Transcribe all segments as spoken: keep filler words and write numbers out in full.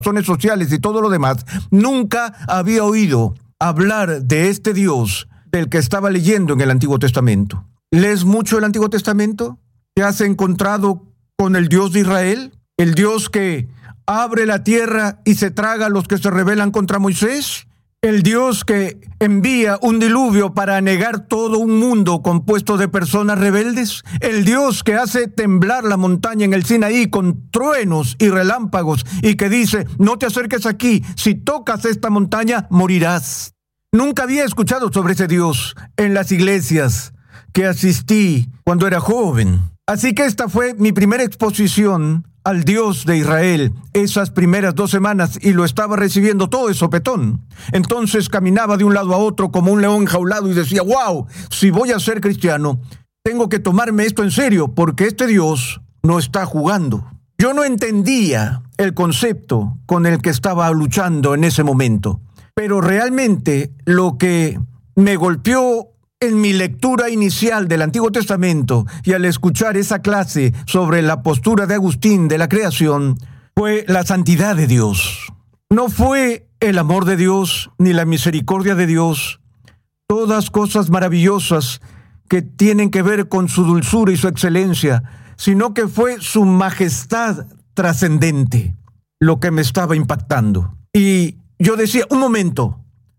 razones sociales y todo lo demás, nunca había oído hablar de este Dios del que estaba leyendo en el Antiguo Testamento. ¿Lees mucho el Antiguo Testamento? ¿Te has encontrado con el Dios de Israel? ¿El Dios que abre la tierra y se traga a los que se rebelan contra Moisés? ¿El Dios que envía un diluvio para anegar todo un mundo compuesto de personas rebeldes? ¿El Dios que hace temblar la montaña en el Sinaí con truenos y relámpagos y que dice, no te acerques aquí, si tocas esta montaña morirás? Nunca había escuchado sobre ese Dios en las iglesias que asistí cuando era joven. Así que esta fue mi primera exposición al Dios de Israel esas primeras dos semanas y lo estaba recibiendo todo de sopetón. Entonces caminaba de un lado a otro como un león enjaulado y decía, wow, si voy a ser cristiano, tengo que tomarme esto en serio porque este Dios no está jugando. Yo no entendía el concepto con el que estaba luchando en ese momento, pero realmente lo que me golpeó en mi lectura inicial del Antiguo Testamento y al escuchar esa clase sobre la postura de Agustín de la creación, fue la santidad de Dios. No fue el amor de Dios ni la misericordia de Dios, todas cosas maravillosas que tienen que ver con su dulzura y su excelencia, sino que fue su majestad trascendente lo que me estaba impactando. Y yo decía, un momento,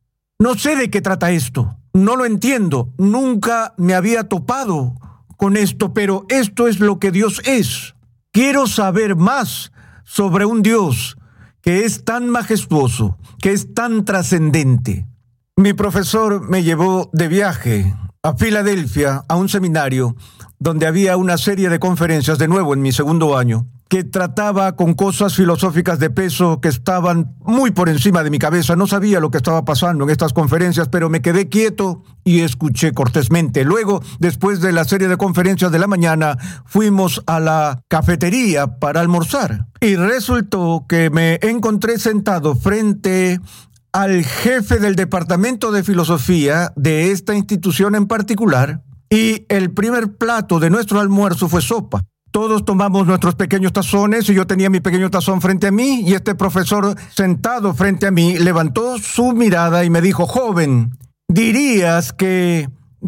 no sé de qué trata esto. No lo entiendo, nunca me había topado con esto, pero esto es lo que Dios es. Quiero saber más sobre un Dios que es tan majestuoso, que es tan trascendente. Mi profesor me llevó de viaje a Filadelfia, a un seminario, donde había una serie de conferencias, de nuevo en mi segundo año, que trataba con cosas filosóficas de peso que estaban muy por encima de mi cabeza. No sabía lo que estaba pasando en estas conferencias, pero me quedé quieto y escuché cortésmente. Luego, después de la serie de conferencias de la mañana, fuimos a la cafetería para almorzar. Y resultó que me encontré sentado frente al jefe del departamento de filosofía de esta institución en particular, y el primer plato de nuestro almuerzo fue sopa. Todos tomamos nuestros pequeños tazones y yo tenía mi pequeño tazón frente a mí y este profesor sentado frente a mí levantó su mirada y me dijo, joven, ¿dirías que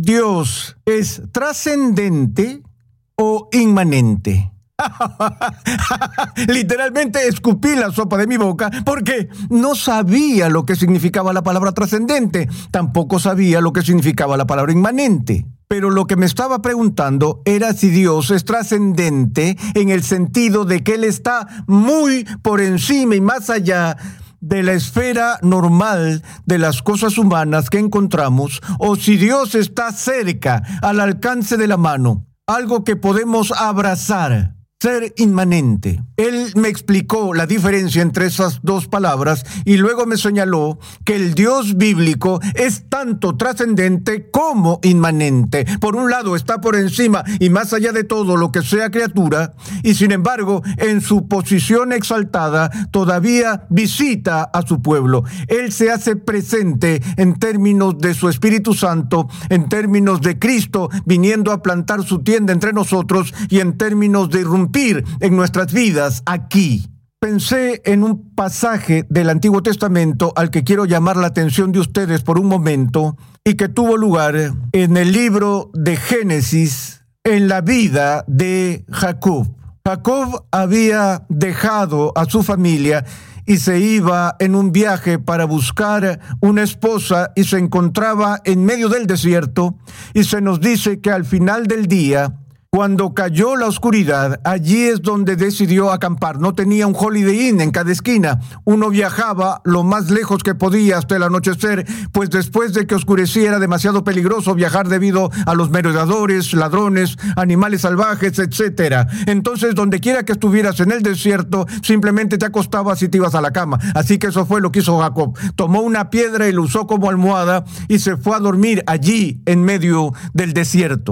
Dios es trascendente o inmanente? Literalmente escupí la sopa de mi boca porque no sabía lo que significaba la palabra trascendente, tampoco sabía lo que significaba la palabra inmanente. Pero lo que me estaba preguntando era si Dios es trascendente en el sentido de que Él está muy por encima y más allá de la esfera normal de las cosas humanas que encontramos, o si Dios está cerca, al alcance de la mano, algo que podemos abrazar. Ser inmanente. Él me explicó la diferencia entre esas dos palabras y luego me señaló que el Dios bíblico es tanto trascendente como inmanente. Por un lado está por encima y más allá de todo lo que sea criatura, y sin embargo en su posición exaltada todavía visita a su pueblo. Él se hace presente en términos de su Espíritu Santo, en términos de Cristo viniendo a plantar su tienda entre nosotros y en términos de irrumpir en nuestras vidas aquí. Pensé en un pasaje del Antiguo Testamento al que quiero llamar la atención de ustedes por un momento y que tuvo lugar en el libro de Génesis, en la vida de Jacob. Jacob había dejado a su familia y se iba en un viaje para buscar una esposa y se encontraba en medio del desierto y se nos dice que al final del día, cuando cayó la oscuridad, allí es donde decidió acampar. No tenía un Holiday Inn en cada esquina. Uno viajaba lo más lejos que podía hasta el anochecer, pues después de que oscurecía era demasiado peligroso viajar debido a los merodeadores, ladrones, animales salvajes, etcétera. Entonces, donde quiera que estuvieras en el desierto, simplemente te acostabas y te ibas a la cama. Así que eso fue lo que hizo Jacob. Tomó una piedra y la usó como almohada y se fue a dormir allí en medio del desierto.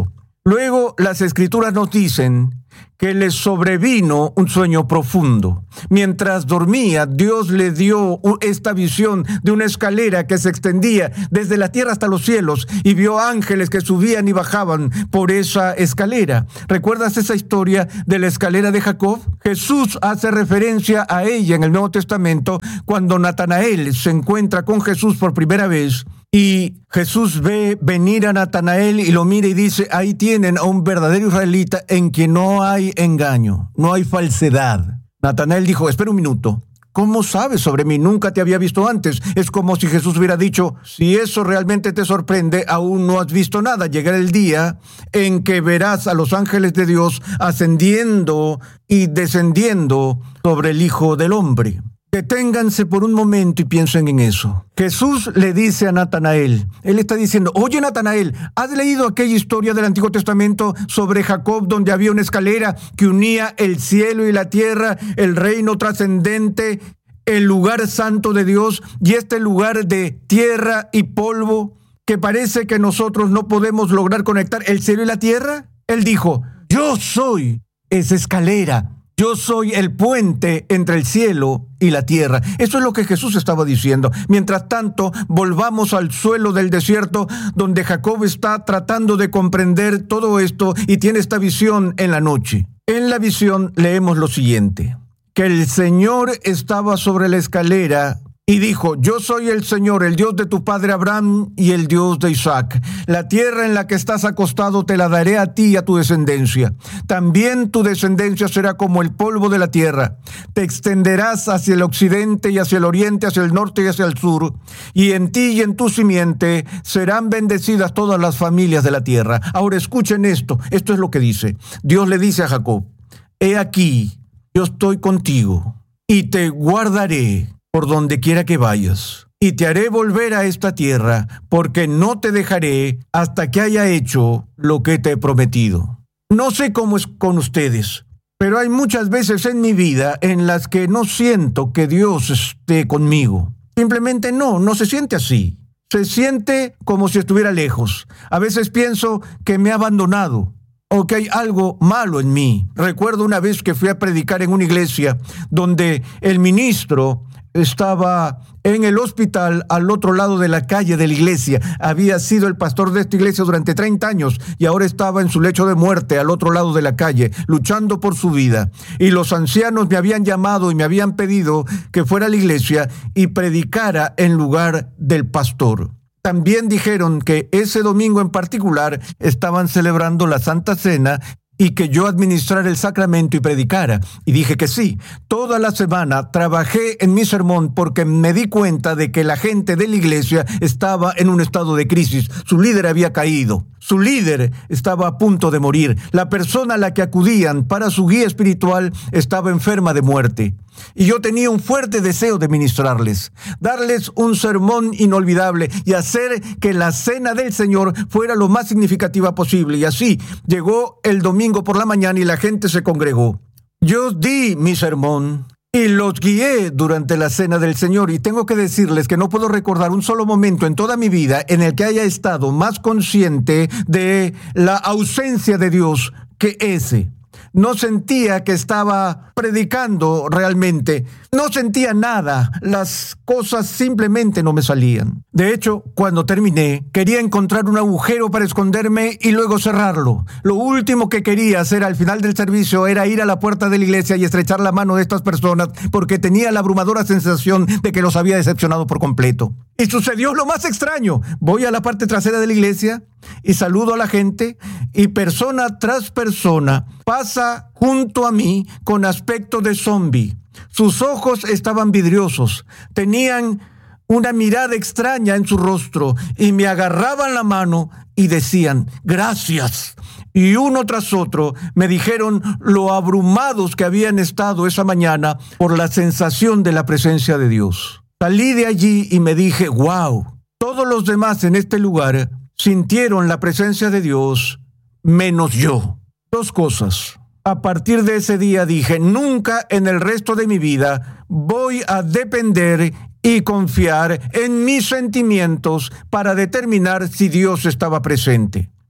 Luego las Escrituras nos dicen que le sobrevino un sueño profundo. Mientras dormía, Dios le dio esta visión de una escalera que se extendía desde la tierra hasta los cielos y vio ángeles que subían y bajaban por esa escalera. ¿Recuerdas esa historia de la escalera de Jacob? Jesús hace referencia a ella en el Nuevo Testamento cuando Natanael se encuentra con Jesús por primera vez. Y Jesús ve venir a Natanael y lo mira y dice, ahí tienen a un verdadero israelita en quien no hay engaño, no hay falsedad. Natanael dijo, espera un minuto, ¿cómo sabes sobre mí? Nunca te había visto antes. Es como si Jesús hubiera dicho, si eso realmente te sorprende, aún no has visto nada. Llegará el día en que verás a los ángeles de Dios ascendiendo y descendiendo sobre el Hijo del Hombre. Deténganse por un momento y piensen en eso. Jesús le dice a Natanael, él está diciendo, oye Natanael, ¿has leído aquella historia del Antiguo Testamento sobre Jacob donde había una escalera que unía el cielo y la tierra, el reino trascendente, el lugar santo de Dios y este lugar de tierra y polvo que parece que nosotros no podemos lograr conectar el cielo y la tierra? Él dijo, yo soy esa escalera. Yo soy el puente entre el cielo y la tierra. Eso es lo que Jesús estaba diciendo. Mientras tanto, volvamos al suelo del desierto donde Jacob está tratando de comprender todo esto y tiene esta visión en la noche. En la visión leemos lo siguiente, que el Señor estaba sobre la escalera y dijo, yo soy el Señor, el Dios de tu padre Abraham y el Dios de Isaac. La tierra en la que estás acostado te la daré a ti y a tu descendencia. También tu descendencia será como el polvo de la tierra. Te extenderás hacia el occidente y hacia el oriente, hacia el norte y hacia el sur. Y en ti y en tu simiente serán bendecidas todas las familias de la tierra. Ahora escuchen esto, esto es lo que dice. Dios le dice a Jacob, he aquí, yo estoy contigo y te guardaré por donde quiera que vayas, y te haré volver a esta tierra, porque no te dejaré hasta que haya hecho lo que te he prometido. No sé cómo es con ustedes, pero hay muchas veces en mi vida en las que no siento que Dios esté conmigo. Simplemente no, no se siente así. Se siente como si estuviera lejos. A veces pienso que me ha abandonado o que hay algo malo en mí. Recuerdo una vez que fui a predicar en una iglesia donde el ministro estaba en el hospital al otro lado de la calle de la iglesia. Había sido el pastor de esta iglesia durante treinta años y ahora estaba en su lecho de muerte al otro lado de la calle, luchando por su vida. Y los ancianos me habían llamado y me habían pedido que fuera a la iglesia y predicara en lugar del pastor. También dijeron que ese domingo en particular estaban celebrando la Santa Cena y que yo administrara el sacramento y predicara. Y dije que sí. Toda la semana trabajé en mi sermón porque me di cuenta de que la gente de la iglesia estaba en un estado de crisis. Su líder había caído. Su líder estaba a punto de morir. La persona a la que acudían para su guía espiritual estaba enferma de muerte. Y yo tenía un fuerte deseo de ministrarles, darles un sermón inolvidable y hacer que la cena del Señor fuera lo más significativa posible. Y así llegó el domingo por la mañana y la gente se congregó. Yo di mi sermón y los guié durante la cena del Señor, y tengo que decirles que no puedo recordar un solo momento en toda mi vida en el que haya estado más consciente de la ausencia de Dios que ese. No sentía que estaba predicando realmente. No sentía nada. Las cosas simplemente no me salían. De hecho, cuando terminé, quería encontrar un agujero para esconderme y luego cerrarlo. Lo último que quería hacer al final del servicio era ir a la puerta de la iglesia y estrechar la mano de estas personas porque tenía la abrumadora sensación de que los había decepcionado por completo. Y sucedió lo más extraño. Voy a la parte trasera de la iglesia y saludo a la gente y persona tras persona pasa junto a mí con aspecto de zombi. Sus ojos estaban vidriosos, tenían una mirada extraña en su rostro y me agarraban la mano y decían, gracias. Y uno tras otro me dijeron lo abrumados que habían estado esa mañana por la sensación de la presencia de Dios. Salí de allí y me dije, wow, todos los demás en este lugar sintieron la presencia de Dios, menos yo. Dos cosas. A partir de ese día dije, nunca en el resto de mi vida voy a depender y confiar en mis sentimientos para determinar si Dios estaba presente.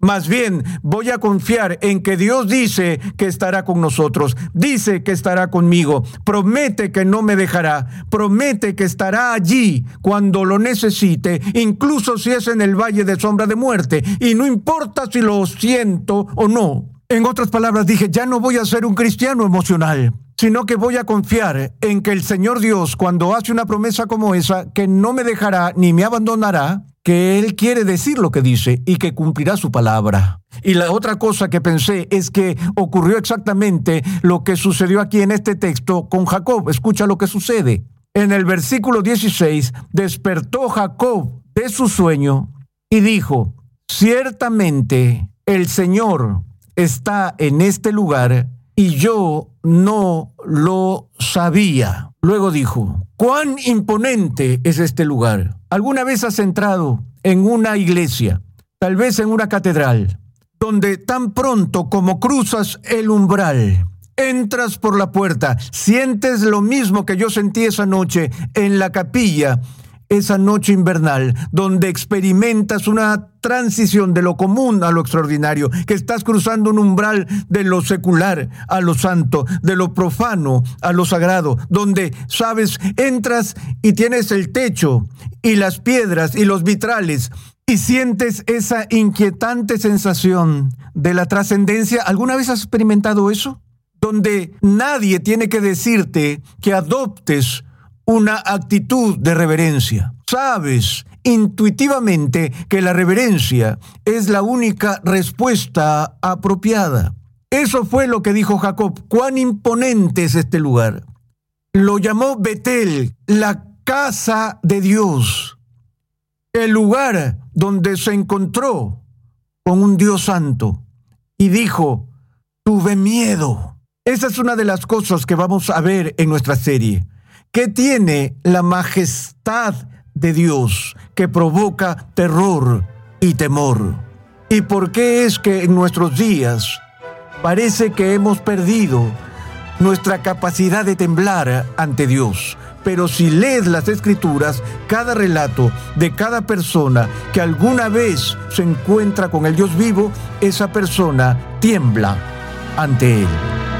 Más bien, voy a confiar en que Dios dice que estará con nosotros, dice que estará conmigo, promete que no me dejará, promete que estará allí cuando lo necesite, incluso si es en el valle de sombra de muerte, y no importa si lo siento o no. En otras palabras, dije, ya no voy a ser un cristiano emocional, sino que voy a confiar en que el Señor Dios, cuando hace una promesa como esa, que no me dejará ni me abandonará, que Él quiere decir lo que dice y que cumplirá su palabra. Y la otra cosa que pensé es que ocurrió exactamente lo que sucedió aquí en este texto con Jacob. Escucha lo que sucede. En el versículo dieciséis, despertó Jacob de su sueño y dijo, ciertamente el Señor está en este lugar y yo no lo sabía. Luego dijo, ¿cuán imponente es este lugar? ¿Alguna vez has entrado en una iglesia, tal vez en una catedral, donde tan pronto como cruzas el umbral, entras por la puerta, sientes lo mismo que yo sentí esa noche en la capilla, esa noche invernal, donde experimentas una transición de lo común a lo extraordinario, que estás cruzando un umbral de lo secular a lo santo, de lo profano a lo sagrado, donde, sabes, entras y tienes el techo y las piedras y los vitrales y sientes esa inquietante sensación de la trascendencia. ¿Alguna vez has experimentado eso? Donde nadie tiene que decirte que adoptes una actitud de reverencia. Sabes intuitivamente que la reverencia es la única respuesta apropiada. Eso fue lo que dijo Jacob. ¿Cuán imponente es este lugar? Lo llamó Betel, la casa de Dios, el lugar donde se encontró con un Dios santo y dijo, tuve miedo. Esa es una de las cosas que vamos a ver en nuestra serie. ¿Qué tiene la majestad de Dios que provoca terror y temor? ¿Y por qué es que en nuestros días parece que hemos perdido nuestra capacidad de temblar ante Dios? Pero si lees las Escrituras, cada relato de cada persona que alguna vez se encuentra con el Dios vivo, esa persona tiembla ante Él.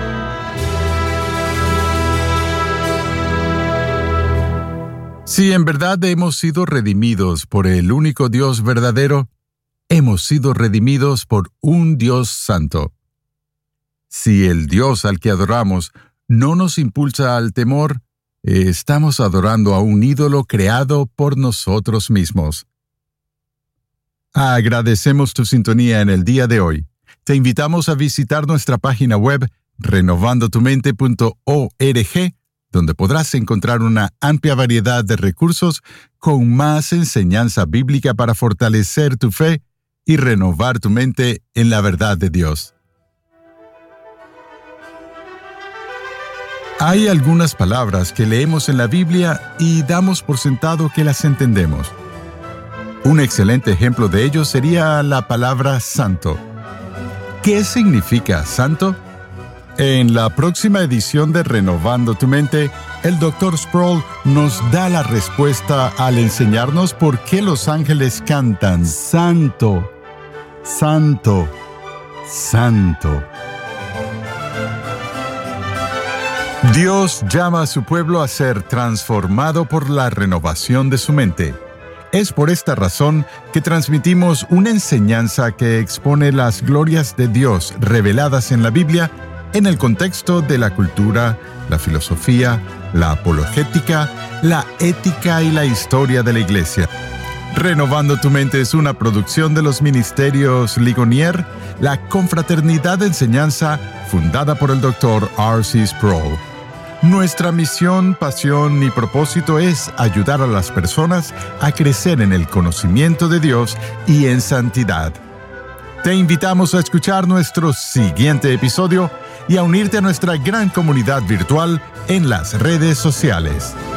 Si en verdad hemos sido redimidos por el único Dios verdadero, hemos sido redimidos por un Dios santo. Si el Dios al que adoramos no nos impulsa al temor, estamos adorando a un ídolo creado por nosotros mismos. Agradecemos tu sintonía en el día de hoy. Te invitamos a visitar nuestra página web renovando tu mente punto org, donde podrás encontrar una amplia variedad de recursos con más enseñanza bíblica para fortalecer tu fe y renovar tu mente en la verdad de Dios. Hay algunas palabras que leemos en la Biblia y damos por sentado que las entendemos. Un excelente ejemplo de ello sería la palabra santo. ¿Qué significa santo? En la próxima edición de Renovando tu Mente, el doctor Sproul nos da la respuesta al enseñarnos por qué los ángeles cantan Santo, Santo, Santo. Dios llama a su pueblo a ser transformado por la renovación de su mente. Es por esta razón que transmitimos una enseñanza que expone las glorias de Dios reveladas en la Biblia en el contexto de la cultura, la filosofía, la apologética, la ética y la historia de la Iglesia. Renovando tu Mente es una producción de los Ministerios Ligonier, la confraternidad de enseñanza fundada por el doctor R C Sproul. Nuestra misión, pasión y propósito es ayudar a las personas a crecer en el conocimiento de Dios y en santidad. Te invitamos a escuchar nuestro siguiente episodio y a unirte a nuestra gran comunidad virtual en las redes sociales.